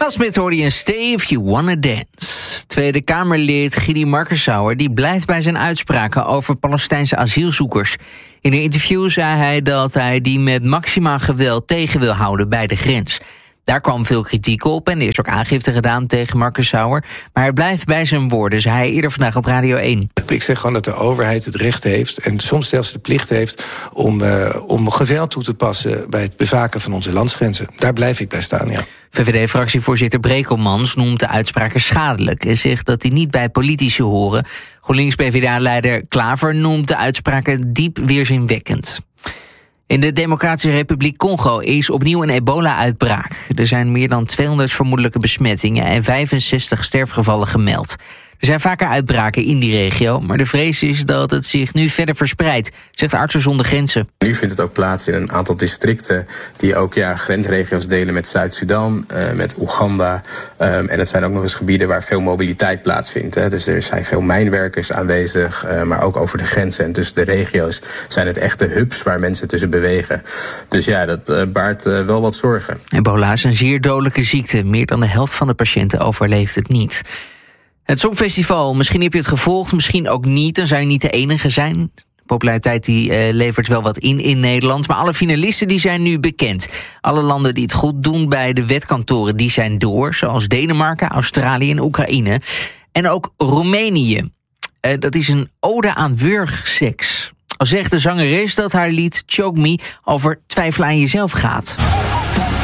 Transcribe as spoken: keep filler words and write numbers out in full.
Smit hoorde je Stay If You Wanna Dance. Tweede Kamerlid Gidi Markensauer die blijft bij zijn uitspraken over Palestijnse asielzoekers. In een interview zei hij dat hij die met maximaal geweld tegen wil houden bij de grens. Daar kwam veel kritiek op en er is ook aangifte gedaan tegen Markensauer. Maar hij blijft bij zijn woorden, zei hij eerder vandaag op Radio één. Ik zeg gewoon dat de overheid het recht heeft en soms zelfs de plicht heeft om, uh, om geweld toe te passen bij het bewaken van onze landsgrenzen. Daar blijf ik bij staan, ja. V V D-fractievoorzitter Brekelmans noemt de uitspraken schadelijk en zegt dat die niet bij politici horen. GroenLinks-P V D A-leider Klaver noemt de uitspraken diep weerzinwekkend. In de Democratische Republiek Congo is opnieuw een ebola-uitbraak. Er zijn meer dan tweehonderd vermoedelijke besmettingen en vijfenzestig sterfgevallen gemeld. Er zijn vaker uitbraken in die regio, maar de vrees is dat het zich nu verder verspreidt, zegt Artsen zonder Grenzen. Nu vindt het ook plaats in een aantal districten die ook ja, grensregio's delen met Zuid-Sudan, uh, met Oeganda. Um, en het zijn ook nog eens gebieden waar veel mobiliteit plaatsvindt. Hè. Dus er zijn veel mijnwerkers aanwezig, uh, maar ook over de grenzen en tussen de regio's zijn het echte hubs waar mensen tussen bewegen. Dus ja, dat uh, baart uh, wel wat zorgen. Ebola is een zeer dodelijke ziekte. Meer dan de helft van de patiënten overleeft het niet. Het Songfestival, misschien heb je het gevolgd, misschien ook niet. Dan zou je niet de enige zijn. De populariteit die uh, levert wel wat in in Nederland. Maar alle finalisten die zijn nu bekend. Alle landen die het goed doen bij de wetkantoren, die zijn door. Zoals Denemarken, Australië en Oekraïne. En ook Roemenië. Uh, dat is een ode aan wurgseks. Al zegt de zangeres dat haar lied Choke Me over twijfelen aan jezelf gaat.